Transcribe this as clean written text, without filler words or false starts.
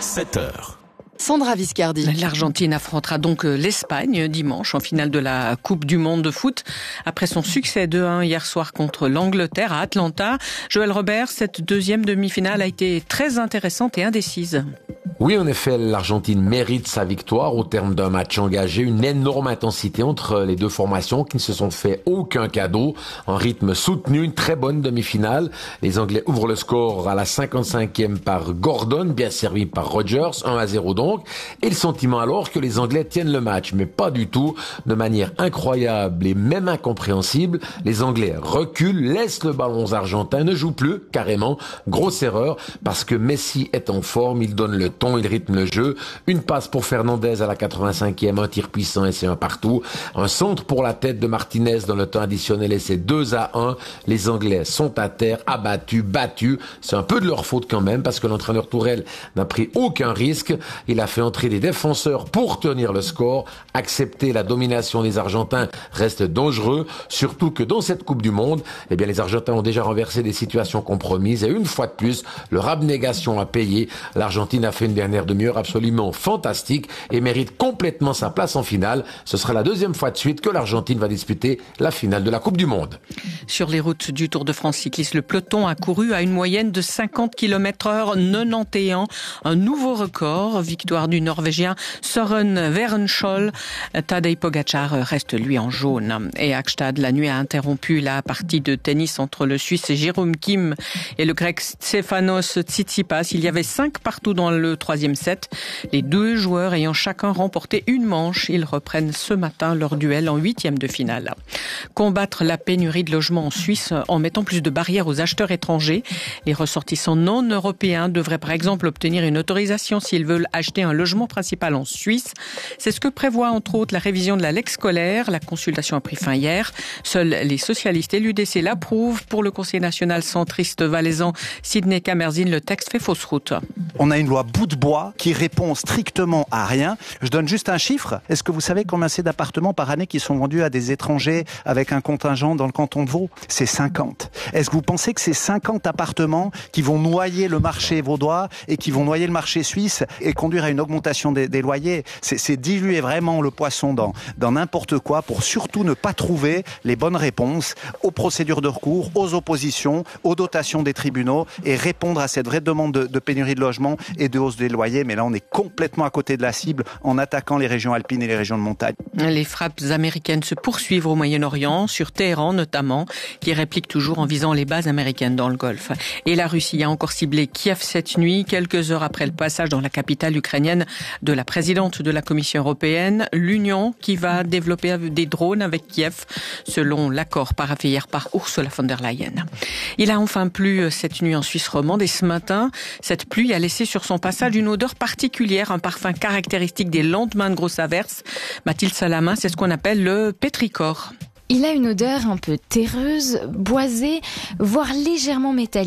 7h. Sandra Viscardi. L'Argentine affrontera donc l'Espagne dimanche en finale de la Coupe du Monde de foot. Après son succès 2-1 hier soir contre l'Angleterre à Atlanta, Joël Robert, cette deuxième demi-finale a été très intéressante et indécise. Oui, en effet, l'Argentine mérite sa victoire au terme d'un match engagé, une énorme intensité entre les deux formations qui ne se sont fait aucun cadeau, un rythme soutenu, une très bonne demi-finale. Les Anglais ouvrent le score à la 55e par Gordon, bien servi par Rogers, 1-0 donc, et le sentiment alors que les Anglais tiennent le match, mais pas du tout, de manière incroyable et même incompréhensible. Les Anglais reculent, laissent le ballon aux Argentins, ne jouent plus, carrément, grosse erreur, parce que Messi est en forme, il donne le ton, il rythme le jeu. Une passe pour Fernandez à la 85e, un tir puissant et c'est un partout. Un centre pour la tête de Martinez dans le temps additionnel et c'est 2-1. Les Anglais sont à terre, abattus, battus. C'est un peu de leur faute quand même parce que l'entraîneur Tourelle n'a pris aucun risque. Il a fait entrer des défenseurs pour tenir le score. Accepter la domination des Argentins reste dangereux, surtout que dans cette Coupe du Monde, les Argentins ont déjà renversé des situations compromises et une fois de plus, leur abnégation a payé. L'Argentine a fait une dernière demi-heure absolument fantastique et mérite complètement sa place en finale. Ce sera la deuxième fois de suite que l'Argentine va disputer la finale de la Coupe du Monde. Sur les routes du Tour de France cycliste, le peloton a couru à une moyenne de 50 km/h, 91, un nouveau record. Victoire du Norvégien Søren Werenskiold. Tadej Pogacar reste lui en jaune. Et à Gstaad, la nuit a interrompu la partie de tennis entre le Suisse Jérôme Kim et le Grec Stefanos Tsitsipas. Il y avait 5 partout dans le troisième set. Les deux joueurs ayant chacun remporté une manche, ils reprennent ce matin leur duel en 8e de finale. Combattre la pénurie de logements en Suisse en mettant plus de barrières aux acheteurs étrangers. Les ressortissants non européens devraient par exemple obtenir une autorisation s'ils veulent acheter un logement principal en Suisse. C'est ce que prévoit entre autres la révision de la Lex scolaire. La consultation a pris fin hier. Seuls les socialistes et l'UDC l'approuvent. Pour le Conseil national centriste valaisan Sidney Kamerzin, le texte fait fausse route. On a une loi bout de bois qui répond strictement à rien. Je donne juste un chiffre. Est-ce que vous savez combien c'est d'appartements par année qui sont vendus à des étrangers avec un contingent dans le canton de Vaud? C'est 50. Est-ce que vous pensez que c'est 50 appartements qui vont noyer le marché vaudois et qui vont noyer le marché suisse et conduire à une augmentation des loyers? C'est diluer vraiment le poisson dans n'importe quoi pour surtout ne pas trouver les bonnes réponses aux procédures de recours, aux oppositions, aux dotations des tribunaux et répondre à cette vraie demande de pénurie de logement et de hausse des loyers. Mais là, on est complètement à côté de la cible en attaquant les régions alpines et les régions de montagne. Les frappes américaines se poursuivent au Moyen-Orient, sur Téhéran notamment, qui réplique toujours en visant les bases américaines dans le Golfe. Et la Russie a encore ciblé Kiev cette nuit, quelques heures après le passage dans la capitale ukrainienne de la présidente de la Commission européenne. L'Union qui va développer des drones avec Kiev, selon l'accord paraphé hier par Ursula von der Leyen. Il a enfin plu cette nuit en Suisse romande et ce matin, cette pluie a laissé sur son passage une odeur particulière, un parfum caractéristique des lendemains de grosses averses. Mathilde Salamin, c'est ce qu'on appelle le pétrichor. Il a une odeur un peu terreuse, boisée, voire légèrement métallique.